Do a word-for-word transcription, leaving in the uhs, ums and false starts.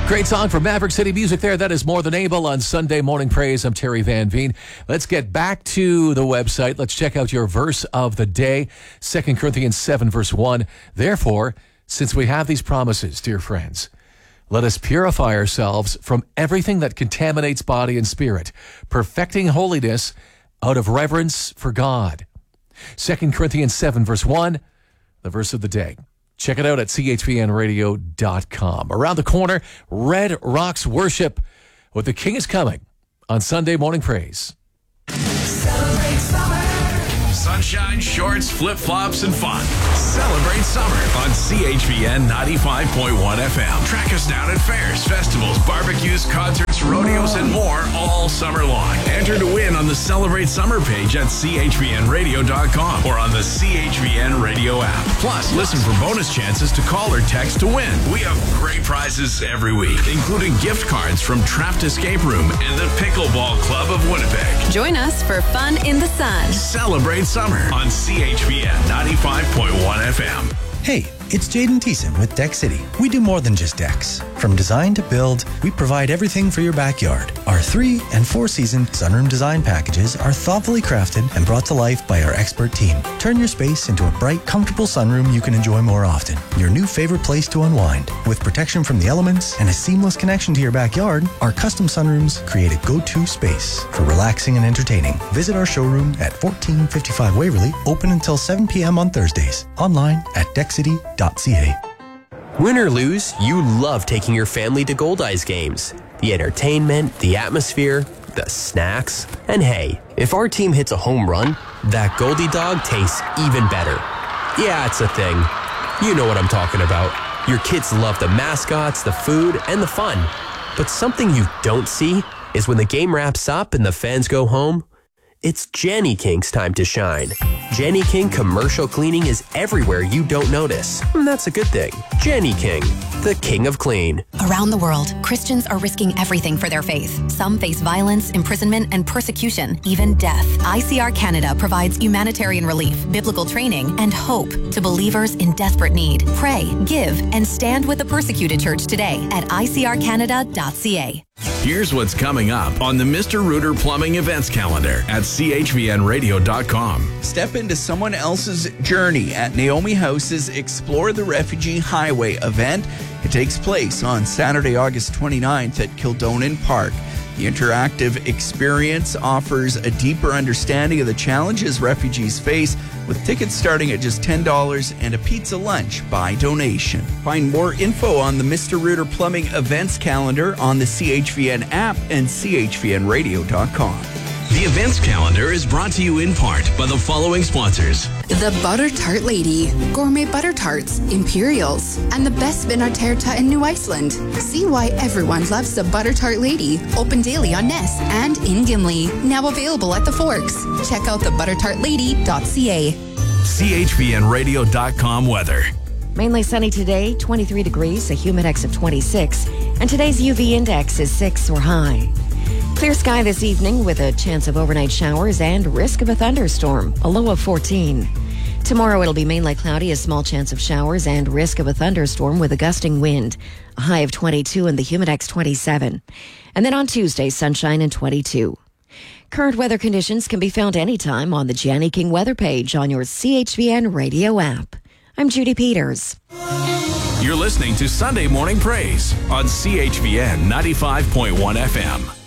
Great song from Maverick City Music there. That is More Than Able on Sunday Morning Praise. I'm Terry Van Veen. Let's get back to the website. Let's check out your verse of the day. Second Corinthians seven, verse one. Therefore, since we have these promises, dear friends, let us purify ourselves from everything that contaminates body and spirit, perfecting holiness out of reverence for God. Second Corinthians seven, verse one, the verse of the day. Check it out at C H V N radio dot com. Around the corner, Red Rocks Worship with The King is Coming on Sunday Morning Praise. Celebrate summer. Sunshine, shorts, flip-flops, and fun. Celebrate summer on C H V N ninety-five point one F M. Track us down at fairs, festivals, barbecues, concerts, rodeos, and more all summer long. Enter to win on the Celebrate Summer page at C H V N radio dot com or on the C H V N Radio app. Plus, listen for bonus chances to call or text to win. We have great prizes every week, including gift cards from Trapped Escape Room and the Pickleball Club of Winnipeg. Join us for fun in the sun. Celebrate summer on C H V N ninety-five point one F M. Hey, it's Jaden Thiessen with Deck City. We do more than just decks. From design to build, we provide everything for your backyard. Our three and four season sunroom design packages are thoughtfully crafted and brought to life by our expert team. Turn your space into a bright, comfortable sunroom you can enjoy more often. Your new favorite place to unwind. With protection from the elements and a seamless connection to your backyard, our custom sunrooms create a go-to space for relaxing and entertaining. Visit our showroom at fourteen fifty-five Waverly, open until seven p.m. on Thursdays. Online at deck city dot c a. Win or lose, you love taking your family to Goldeyes games. The entertainment, the atmosphere, the snacks. And hey, if our team hits a home run, that Goldie dog tastes even better. Yeah, it's a thing. You know what I'm talking about. Your kids love the mascots, the food, and the fun. But something you don't see is when the game wraps up and the fans go home, it's Jenny King's time to shine. Jenny King commercial cleaning is everywhere you don't notice. And that's a good thing. Jenny King, the king of clean. Around the world, Christians are risking everything for their faith. Some face violence, imprisonment, and persecution, even death. I C R Canada provides humanitarian relief, biblical training, and hope to believers in desperate need. Pray, give, and stand with the persecuted church today at I C R Canada dot c a. Here's what's coming up on the Mister Rooter Plumbing events calendar at C H V N radio dot com. Step into someone else's journey at Naomi House's Explore the Refugee Highway event. It takes place on Saturday, August twenty-ninth at Kildonan Park. The interactive experience offers a deeper understanding of the challenges refugees face, with tickets starting at just ten dollars and a pizza lunch by donation. Find more info on the Mister Rooter Plumbing events calendar on the C H V N app and C H V N radio dot com. The events calendar is brought to you in part by the following sponsors. The Butter Tart Lady, Gourmet Butter Tarts, Imperials, and the best Vinarterta in New Iceland. See why everyone loves the Butter Tart Lady. Open daily on Ness and in Gimli. Now available at the Forks. Check out the butter tart lady dot c a. C H V N radio dot com weather. Mainly sunny today, twenty-three degrees, a humidex of twenty-six, and today's U V index is six or high. Clear sky this evening with a chance of overnight showers and risk of a thunderstorm, a low of fourteen. Tomorrow it'll be mainly cloudy, a small chance of showers and risk of a thunderstorm with a gusting wind, a high of twenty-two and the humidex twenty-seven. And then on Tuesday, sunshine and twenty-two. Current weather conditions can be found anytime on the Jenny King weather page on your C H V N radio app. I'm Judy Peters. You're listening to Sunday Morning Praise on C H V N ninety-five point one F M.